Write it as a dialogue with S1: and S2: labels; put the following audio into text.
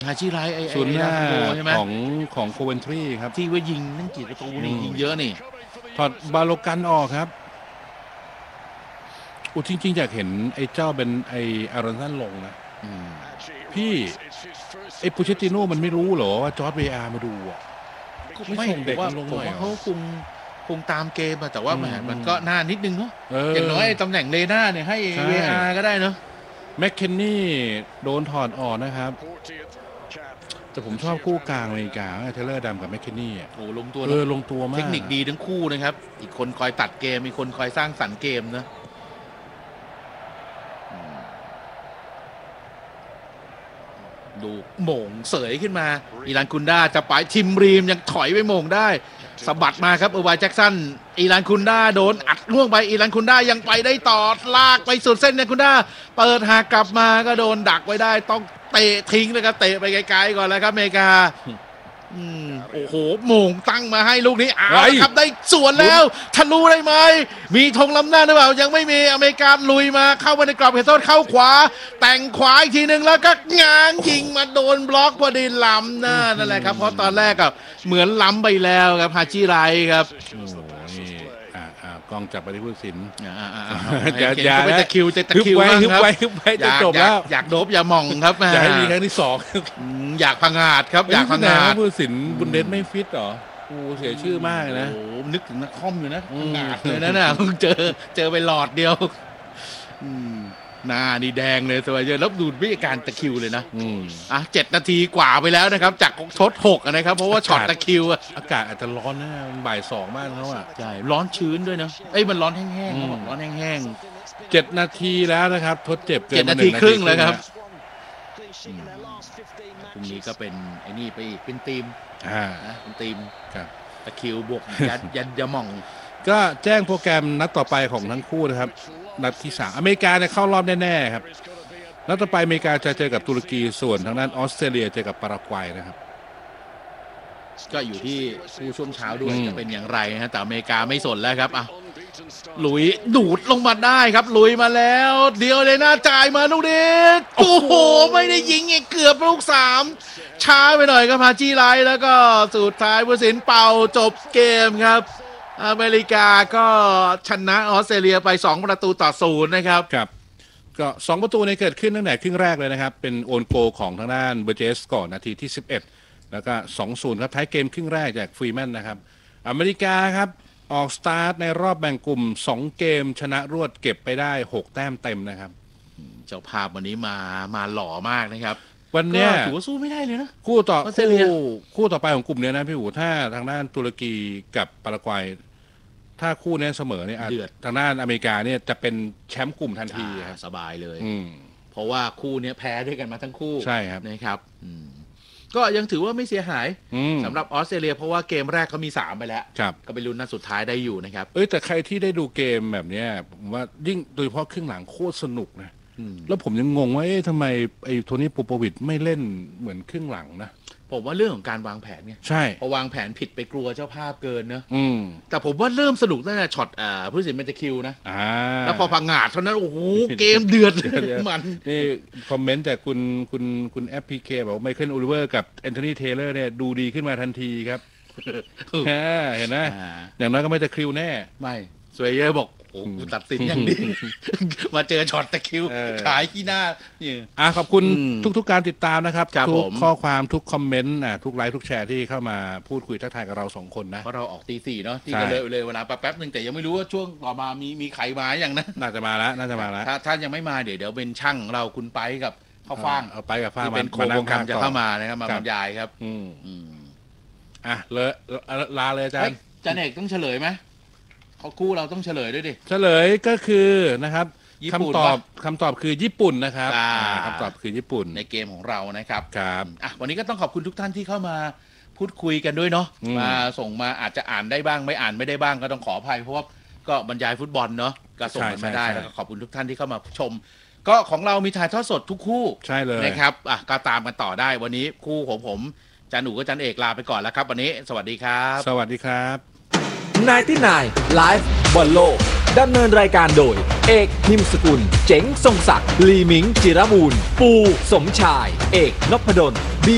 S1: ฮาชิไรไอ้
S2: ศูนย์หน้า
S1: ใช่ไหม
S2: ของโคเวนทรีครับ
S1: ที่ว่ายิงนั่งกี่ประตูนี่ยิงเยอะนี่
S2: ถอดบาโลกันออกครับจริงๆอยากเห็นไอ้เจ้าเป็นไอ้อารอนสันลงนะพี่ไอ้ปูเชตติโน่มันไม่รู้เหรอว่าจอร์จเวอาร์มาดูอ่ะ
S1: ไม่ส่งเด็กลงหน่อยเขาคงตามเกมแต่ว่ามันก็น่านิดนึงเนาะอย่างน้อยตำแหน่งเลน่าเนี่ยให้ VR ก็ได้เนาะ
S2: แมคเคนนี่โดนถอดออกนะครับแต่ผมชอบคู่กลางอเมริกาเทเลอร์ดำกับแมคเคนนี่
S1: โอ้ลงตัว
S2: ลงตัวมาก
S1: เทคนิคดีทั้งคู่นะครับอีกคนคอยตัดเกมอีกคนคอยสร้างสรรค์เกมนะดูโหม่งเสยขึ้นมาอีรานคุนด้าจะไปทิมรีมยังถอยไปโหม่งได้สะบัดมาครับเออร์ไวน์แจ็คสันอีรานคุนด้าโดนอัดล่วงไปอีรานคุนด้ายังไปได้ต่อลากไปสุดเส้นเนี่ยคุนด้าเปิดหากกลับมาก็โดนดักไว้ได้ต้องเตะทิ้งเลยครับเตะไปไกลๆก่อนแล้วครับอเมริกาโอ้โหโหม่งตั้งมาให้ลูกนี้เอาละครับได้สวนแล้วทะลุได้ไหมมีธงล้ำหน้าหรือเปล่ายังไม่มีอเมริกาลุยมาเข้าไปในกรอบเขตโทษเข้าขวาแต่งขวาอีกทีนึงแล้วก็ง้างยิงมาโดนบล็อกพอดีล้ำนั่นแหละครับเพราะตอนแรกอะเหมือนล้ำไปแล้วครับฮาจิไรครับ
S2: โอ้นี่กล้องจับไปที่ผู้สิน
S1: อย่าไปตะคิว
S2: ฮึบไว้จะจบแล้ว
S1: อยากโดบอย่ามองครับ
S2: อยากให้มีครั้งที่สอง
S1: อยากพังอาจครับอยากพังอาจ
S2: ผู้สินบุนเดสไม่ฟิตหรอเสียชื่อมากนะ
S1: โอ้นึกถึงนักคอมอยู่นะพังอาจเลยนะน่ะเจอไปหลอดเดียวหน้านี่แดงเลยสวยเยอะแล้วดูวิธีการตะคิวเลยนะ7 นาทีกว่าไปแล้วนะครับจากทด6นะครับเพราะว่าช็อตตะคิว
S2: อากาศอาจจะร้อนนะบ่าย2บ้านเขาอ่ะ
S1: ใช่ร้อนชื้นด้วยนะมันร้อนแห้งๆร้อนแห้ง
S2: ๆ7 นาทีแล้วนะครับทดเจ็บเกิน
S1: 7 นาทีครึ่งแล้วครับพรุ่งนี้ก็เป็นไอ้นี่ไปอีกเป็นทีมเป็นทีมตะคิวบวกยันยาหม่อง
S2: ก็แจ้งโปรแกรมนัดต่อไปของทั้งคู่นะครับนัดที่3อเมริกาเนี่ยเข้ารอบแน่ๆครับนัดต่อไปอเมริกาจะเจอกับตุรกีส่วนทางด้านออสเตรเลียเจอกับปารากวัยนะครับ
S1: ก็อยู่ที่คู่ช่วงเช้าด้วยจะเป็นอย่างไรนะแต่อเมริกาไม่สนแล้วครับลุยดูดลงมาได้ครับลุยมาแล้วเดียวเลยนะจ่ายมาลูกนี้โอ้โหไม่ได้ยิงอีกเกือบลูก3ช้าไปหน่อยครับฮาจิไรแล้วก็สุดท้ายผู้สินเป่าจบเกมครับอเมริกาก็ชนะออสเตรเลียไป2-0นะครับ
S2: ครับก็2 ประตูในเกิดขึ้นตั้งแต่ครึ่งแรกเลยนะครับเป็นโอนโกของทางด้านเบอร์เจสก่อนนาทีที่11แล้วก็ 2-0 ครับท้ายเกมครึ่งแรกจากฟรีแมนนะครับอเมริกาครับออกสตาร์ทในรอบแบ่งกลุ่ม2 เกมชนะรวดเก็บไปได้6 แต้มเต็มนะครับ
S1: เจ้าภาพวันนี้มาหล่อมากนะครับ
S2: วันนี้
S1: ถือว่าสู้ไม่ได้เลยนะ
S2: คู่ต่อไปของกลุ่มนี้นะพี่หูถ้าทางด้านตุรกีกับปารากวัยถ้าคู่นี้เสมอเนี่ยทางด้านอเมริกาเนี่ยจะเป็นแชมป์กลุ่มทันที
S1: สบายเลยเพราะว่าคู่นี้แพ้ด้วยกันมาทั้งคู่
S2: ใช่ครับ
S1: นะครับก็ยังถือว่าไม่เสียหายสำหรับออสเตรเลียเพราะว่าเกมแรกเขามี3ไปแล้วก็ไปลุ้นนัดสุดท้ายได้อยู่นะครับ
S2: แต่ใครที่ได้ดูเกมแบบนี้ผมว่ายิ่งโดยเฉพาะครึ่งหลังโคตรสนุกนะแล้วผมยังงงว่าทำไมไอ้โทนี่ปูโปวิชไม่เล่นเหมือนครึ่งหลังนะ
S1: ผมว่าเรื่องของการวางแผนไง
S2: ใช่
S1: พอวางแผนผิดไปกลัวเจ้าภาพเกินเนอะแต่ผมว่าเริ่มสนุกตั้งแต่ช็อตผู้สินเมนตคิวนะแล้วพอพังงาดเท่านั้นโอ้โหเกมเดือดมัน
S2: นี่คอมเมนต์จากคุณแอปพีเคบอกไมเคิลโอลิเวอร์กับแอนโทนีเทเลอร์เนี่ยดูดีขึ้นมาทันทีครับเห็นไหมอย่างน้อยก็ไม่ตะคริวแน่
S1: ไม่สวยเยอะบอกโอ้ตัดสินอย่างดีมาเจอช็อตตะคิวขายขี้หน้า
S2: ขอบคุณทุกการติดตามนะครับทุกข้อความทุกคอมเมนต์ทุกไลค์ทุกแชร์ที่เข้ามาพูดคุยทักทายกับเรา2 คนนะ
S1: เพราะเราออกตี 4เนาะที่ก็เลยเวลาแป๊บนึงแต่ยังไม่รู้ว่าช่วงต่อมามีใครมาอย่างนะ
S2: น่าจะมาแล้ว
S1: ถ้ายังไม่มาเดี๋ยวเป็นช่างเราคุณไปกับข้าวฟ่าง
S2: เอาไปกับฟ้าง
S1: เป็นโค้งคำจะเข้ามานะครับมาบรรยายครับ
S2: เลยลาเลยอาจารย์
S1: จันเอกต้องเฉลยไหมเขาคู่เราต้องเฉลยด้วยดิ
S2: เฉลยก็คือนะครับคำตอบคือญี่ปุ่นนะครับคำตอบคือญี่ปุ่น
S1: ในเกมของเรานะครับ
S2: ครับ
S1: วันนี้ก็ต้องขอบคุณทุกท่านที่เข้ามาพูดคุยกันด้วยเนาะมาส่งมาอาจจะอ่านได้บ้างไม่อ่านไม่ได้บ้างก็ต้องขออภัยเพราะว่าก็บรรยายฟุตบอลเนาะก็ส่งกันมาได้แล้วก็ขอบคุณทุกท่านที่เข้ามาชมก็ของเรามีถ่ายทอดสดทุกคู่
S2: ใช่เลย
S1: นะครับก็ตามกันต่อได้วันนี้คู่ของผมจันหนูกับจันเอกลาไปก่อนแล้วครับวันนี้สวัสดีครับ
S2: สวัสดีครับ
S3: 99 Live บอลโลกดำเนินรายการโดยเอกนิมสกุลเจ๋งทรงศักดิ์ลีมิงจิรบูรณ์ปูสมชายเอกนพดล